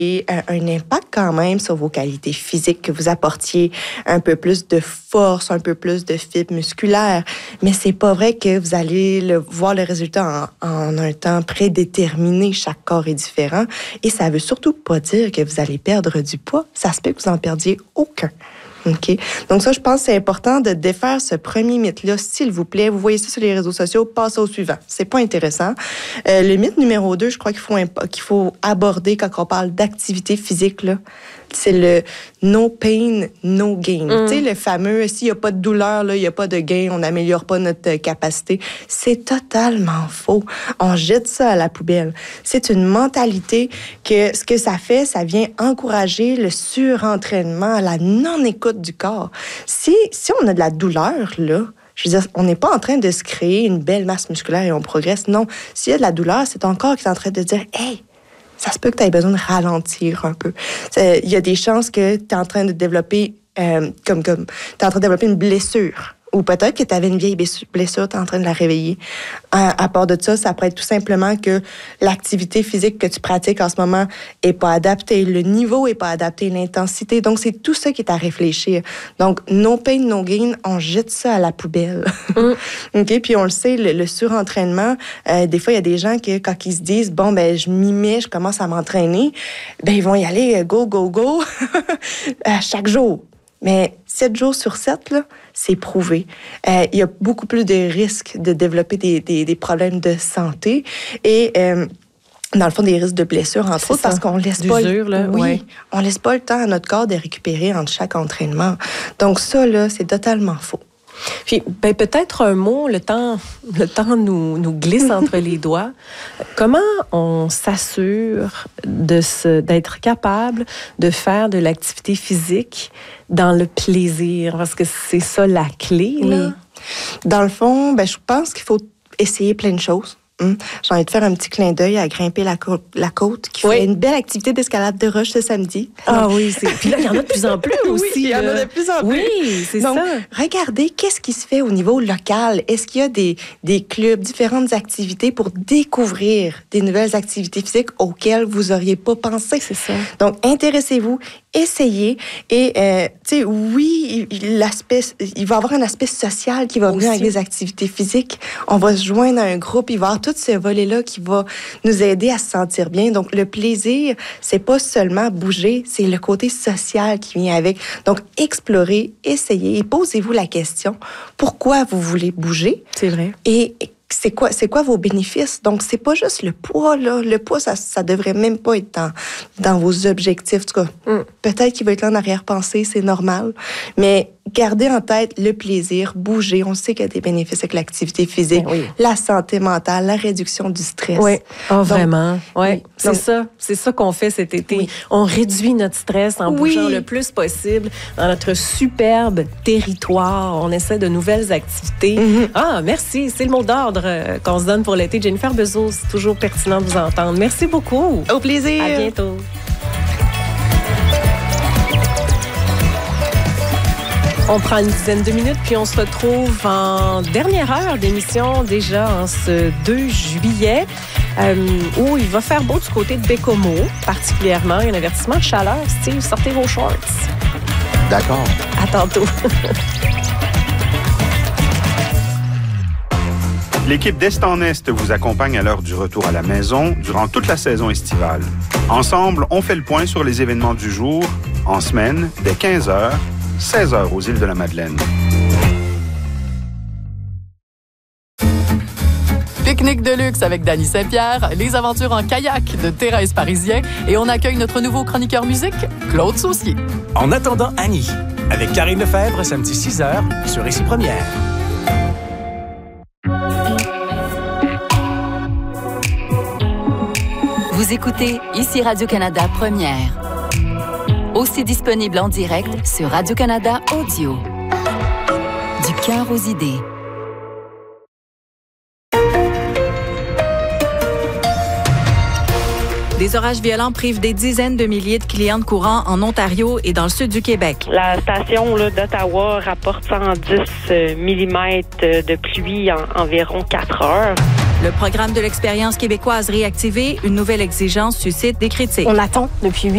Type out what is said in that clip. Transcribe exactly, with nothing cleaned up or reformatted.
Et un, un impact quand même sur vos qualités physiques, que vous apportiez un peu plus de force, un peu plus de fibres musculaires. Mais c'est pas vrai que vous allez le, voir le résultat en, en un temps prédéterminé. Chaque corps est différent. Et ça veut surtout pas dire que vous allez perdre du poids. Ça se peut que vous en perdiez aucun. OK. Donc ça, je pense que c'est important de défaire ce premier mythe-là, s'il vous plaît. Vous voyez ça sur les réseaux sociaux, passez au suivant. C'est pas intéressant. Euh, le mythe numéro deux, je crois qu'il faut, qu'il faut aborder quand on parle d'activité physique, là, c'est le no pain, no gain. Mm. Tu sais, le fameux, s'il n'y a pas de douleur, là, il n'y a pas de gain, on n'améliore pas notre capacité. C'est totalement faux. On jette ça à la poubelle. C'est une mentalité que ce que ça fait, ça vient encourager le surentraînement, la non-écoute du corps. Si, si on a de la douleur, là, je veux dire, on n'est pas en train de se créer une belle masse musculaire et on progresse. Non. S'il y a de la douleur, c'est ton corps qui est en train de dire « Hey, ça se peut que tu aies besoin de ralentir un peu. » Il y a des chances que tu es en train de développer, euh, comme, comme, t'es en train de développer une blessure. Ou peut-être que tu avais une vieille blessure, tu es en train de la réveiller. À, à part de ça, ça pourrait être tout simplement que l'activité physique que tu pratiques en ce moment n'est pas adaptée, le niveau n'est pas adapté, l'intensité. Donc, c'est tout ça qui est à réfléchir. Donc, no pain, no gain, on jette ça à la poubelle. Mm. OK? Puis, on le sait, le, le surentraînement, euh, des fois, il y a des gens qui, quand ils se disent, bon, ben je m'y mets, je commence à m'entraîner, ben ils vont y aller go, go, go, chaque jour. Mais sept jours sur sept, là, c'est prouvé. Euh, il y a beaucoup plus de risques de développer des, des, des problèmes de santé et, euh, dans le fond, des risques de blessures, entre c'est autres, ça. Parce qu'on laisse pas D'usure, le, là, oui, ouais. on laisse pas le temps à notre corps de récupérer entre chaque entraînement. Donc ça, là, c'est totalement faux. Puis, ben, peut-être un mot, le temps, le temps nous, nous glisse entre les doigts. Comment on s'assure de se, d'être capable de faire de l'activité physique dans le plaisir? Parce que c'est ça la clé, là. Oui. Dans le fond, ben, je pense qu'il faut essayer plein de choses. Hum. J'ai envie de faire un petit clin d'œil à grimper la côte, la côte qui oui. fait une belle activité d'escalade de roche ce samedi. Ah oui, c'est... Puis là, il y en a de plus en plus aussi. Oui, il y en a de plus en plus. Oui, c'est Donc, ça. Regardez qu'est-ce qui se fait au niveau local. Est-ce qu'il y a des, des clubs, différentes activités pour découvrir des nouvelles activités physiques auxquelles vous n'auriez pas pensé? C'est ça. Donc, intéressez-vous, essayez. Et, euh, tu sais, oui, il, l'aspect, il va y avoir un aspect social qui va venir avec des activités physiques. On va se joindre à un groupe, il va y avoir tout ce volet-là qui va nous aider à se sentir bien. Donc, le plaisir, c'est pas seulement bouger, c'est le côté social qui vient avec. Donc, explorez, essayez et posez-vous la question, pourquoi vous voulez bouger? C'est vrai. Et c'est quoi, c'est quoi vos bénéfices? Donc, c'est pas juste le poids, là. Le poids, ça, ça devrait même pas être dans, dans vos objectifs. En tout cas, mm. peut-être qu'il va être là en arrière-pensée, c'est normal. Mais gardez en tête le plaisir, bouger. On sait qu'il y a des bénéfices avec l'activité physique, oui. la santé mentale, la réduction du stress. Oui, oh, donc, vraiment. Oui, oui. c'est donc, ça. C'est ça qu'on fait cet été. Oui. On réduit notre stress en bougeant oui. le plus possible dans notre superbe territoire. On essaie de nouvelles activités. Mm-hmm. Ah, merci. C'est le mot d'ordre qu'on se donne pour l'été. Jennifer Bezeau, c'est toujours pertinent de vous entendre. Merci beaucoup. Au plaisir. À bientôt. On prend une dizaine de minutes, puis on se retrouve en dernière heure d'émission, déjà en ce deux juillet, euh, où il va faire beau du côté de Bécomo, particulièrement. Il y a un avertissement de chaleur, Steve, sortez vos shorts. D'accord. À tantôt. L'équipe d'Est en Est vous accompagne à l'heure du retour à la maison durant toute la saison estivale. Ensemble, on fait le point sur les événements du jour, en semaine, dès quinze heures, seize heures aux îles de la Madeleine. Pique-nique de luxe avec Dany Saint-Pierre, les aventures en kayak de Thérèse Parisien et on accueille notre nouveau chroniqueur musique, Claude Saucier. En attendant Annie, avec Karine Lefebvre, samedi six heures, sur Ici Première. Vous écoutez Ici Radio-Canada Première. Aussi disponible en direct sur Radio-Canada Audio. Du cœur aux idées. Des orages violents privent des dizaines de milliers de clients de courant en Ontario et dans le sud du Québec. La station là, d'Ottawa rapporte cent dix millimètres de pluie en environ quatre heures. Le programme de l'expérience québécoise réactivé, une nouvelle exigence suscite des critiques. On attend depuis huit